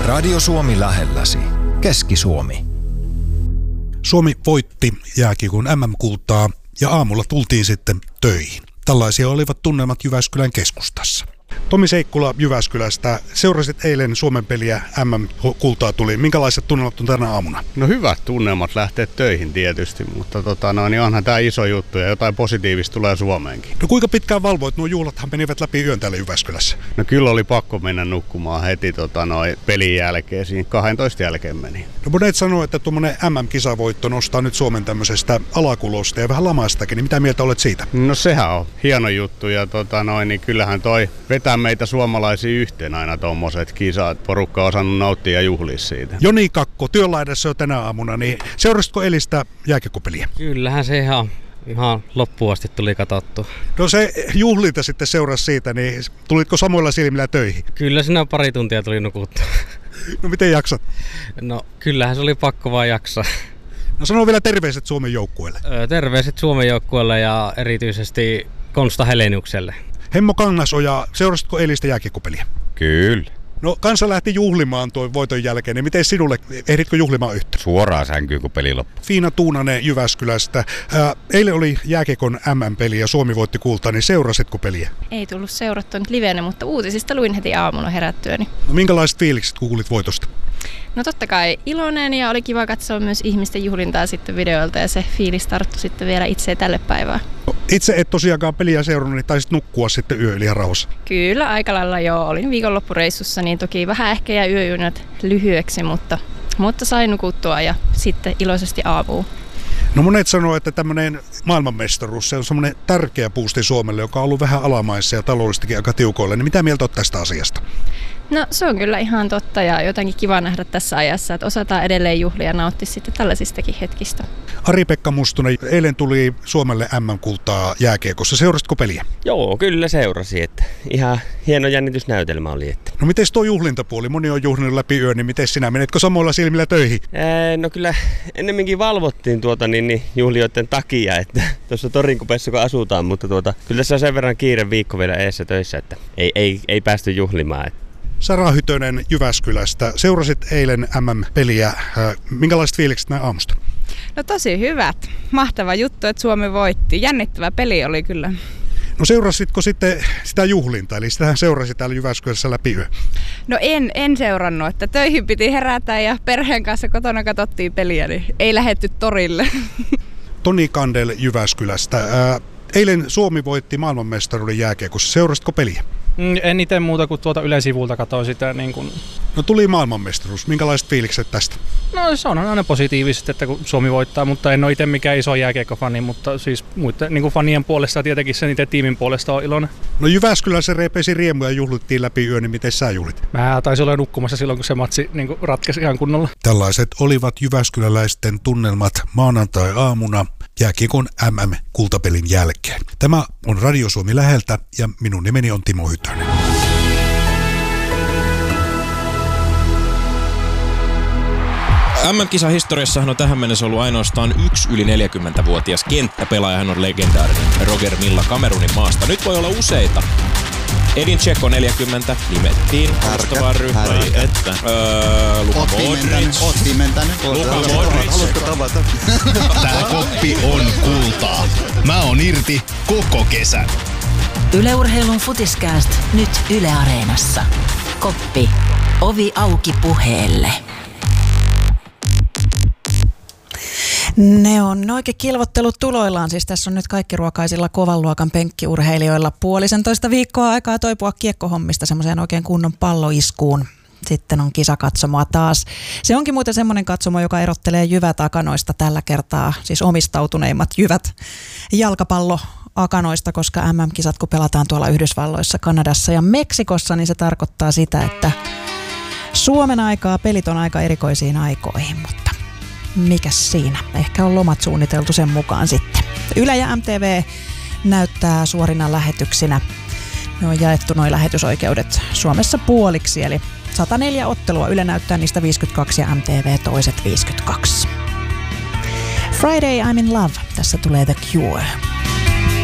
Radio Suomi lähelläsi. Keski-Suomi. Suomi voitti jääkiekon MM-kultaa ja aamulla tultiin sitten töihin. Tällaisia olivat tunnelmat Jyväskylän keskustassa. Tomi Seikkula Jyväskylästä. Seurasit eilen Suomen peliä, MM-kultaa tuli. Minkälaiset tunnelmat on tänä aamuna? No hyvät tunnelmat lähtee töihin tietysti, mutta niin onhan tämä iso juttu ja jotain positiivista tulee Suomeenkin. No kuinka pitkään valvoit? Nuo juhlathan menivät läpi yön täällä Jyväskylässä. No kyllä oli pakko mennä nukkumaan heti pelin jälkeen, siinä 12 jälkeen meni. No monet sanoo, että tuommoinen MM-kisavoitto nostaa nyt Suomen tämmöisestä alakulosta ja vähän lamastakin, niin mitä mieltä olet siitä? No sehän on hieno juttu ja niin kyllähän toi vetää meitä suomalaisia yhteen aina tommoset kisat. Porukka on osannut nauttia ja juhlia siitä. Joni Kakko, työlaidassa jo tänä aamuna, niin seurasitko eilistä jääkiekkopeliä? Kyllähän se ihan loppuun asti tuli katsottua. No se juhlinta sitten seurasi siitä, niin tulitko samoilla silmillä töihin? Kyllä siinä pari tuntia tuli nukuttua. No miten jaksat? No kyllähän se oli pakko vaan jaksaa. No sano vielä terveiset Suomen joukkueelle. Terveiset Suomen joukkueelle ja erityisesti Konsta Heleniukselle. Hemmo Kangasoja, seurasitko eilistä jääkiekkopeliä? Kyllä. No kansa lähti juhlimaan tuon voiton jälkeen, niin miten sinulle, ehditkö juhlimaan yhtä? Suoraan sänkyyn, kun peli loppui. Fiina Tuunanen Jyväskylästä. Eilen oli jääkiekon MM-peli ja Suomi voitti kultaa, niin seurasitko peliä? Ei tullut seurattua nyt livenä, mutta uutisista luin heti aamulla herättyäni. No minkälaiset fiilikset kuulit voitosta? No totta kai iloinen ja oli kiva katsoa myös ihmisten juhlintaa sitten videoilta ja se fiilis tarttui sitten vielä itse tälle päivään. No, itse et tosiaankaan peliä seurannut, niin taisit nukkua sitten yö ihan rauhassa. Kyllä, aika lailla joo. Olin viikonloppureissussa, niin toki vähän ehkä jäi yöjunat lyhyeksi, mutta sain nukuttua ja sitten iloisesti aamuun. No monet sanoo, että tämmöinen maailmanmestaruus, se on semmoinen tärkeä puusti Suomelle, joka on ollut vähän alamaissa ja taloudellisestikin aika tiukoilla. Niin mitä mieltä olet tästä asiasta? No se on kyllä ihan totta ja jotenkin kiva nähdä tässä ajassa, että osataan edelleen juhlia ja nauttia sitten tällaisistakin hetkistä. Ari-Pekka Mustonen, eilen tuli Suomelle MM-kultaa jääkiekossa. Seurasitko peliä? Joo, kyllä seurasi. Että ihan hieno jännitysnäytelmä oli. Että. No miten tuo juhlintapuoli? Moni on juhlinut läpi yön, niin miten sinä? Menetkö samoilla silmillä töihin? No kyllä ennemminkin valvottiin juhlijoiden takia, että tuossa Torinkupeessa kun asutaan, mutta kyllä tässä on sen verran kiire viikko vielä eessä töissä, että ei päästy juhlimaan. Sara Hytönen Jyväskylästä. Seurasit eilen MM-peliä. Minkälaiset fiilikset näin aamusta? No tosi hyvät. Mahtava juttu, että Suomi voitti. Jännittävä peli oli kyllä. No seurasitko sitten sitä juhlintaa? Eli sitähän seurasi täällä Jyväskylässä läpi yö. No en seurannut, että töihin piti herätä ja perheen kanssa kotona katsottiin peliä, niin ei lähdetty torille. Toni Kandel Jyväskylästä. Eilen Suomi voitti maailmanmestaruuden jääkiekossa. Seurasitko peliä? En itse muuta kuin yleisivulta katsoin sitä. Niin kun... No tuli maailmanmestaruus. Minkälaiset fiilikset tästä? No se on aina positiivisesti, että kun Suomi voittaa, mutta en ole itse mikään iso jääkiekkofani, mutta siis muiden niin fanien puolesta ja tietenkin sen itse tiimin puolesta on iloinen. No Jyväskylässä repeisi riemu ja juhlittiin läpi yön, niin miten sä juhlit? Mä taisin olla nukkumassa silloin, kun se matsi niin ratkesi ihan kunnolla. Tällaiset olivat jyväskyläläisten tunnelmat maanantai-aamuna jääkiekon MM-kultapelin jälkeen. Tämä on Radio Suomi läheltä ja minun nimeni on Timo Hytönen. MM-kisahistoriassahan on tähän mennessä ollut ainoastaan yksi yli 40-vuotias kenttäpelaaja. Hän on legendaarinen Roger Milla Kamerunin maasta. Nyt voi olla useita. Edin Dzeko 40 nimettiin alustavaan ryhmään. Luka Modric. Luka Modric. Haluatko tavata? Tää koppi on kultaa. Mä oon irti koko kesän. Yle Urheilun Futiskääst nyt Yle Areenassa. Koppi. Ovi auki puheelle. Ne on oikein kilvottelut tuloillaan. Siis tässä on nyt kaikki ruokaisilla kovan luokan penkkiurheilijoilla 1,5 viikkoa aikaa toipua kiekkohommista semmoiseen oikein kunnon palloiskuun. Sitten on kisakatsomoa taas. Se onkin muuten semmoinen katsomo, joka erottelee jyvät akanoista tällä kertaa, siis omistautuneimmat jyvät jalkapalloakanoista, koska MM-kisat kun pelataan tuolla Yhdysvalloissa, Kanadassa ja Meksikossa, niin se tarkoittaa sitä, että Suomen aikaa pelit on aika erikoisiin aikoihin, mutta mikäs siinä? Ehkä on lomat suunniteltu sen mukaan sitten. Yle ja MTV näyttää suorina lähetyksinä. Ne on jaettu nuo lähetysoikeudet Suomessa puoliksi, eli 104 ottelua. Yle näyttää niistä 52 ja MTV toiset 52. Friday I'm in love. Tässä tulee The Cure.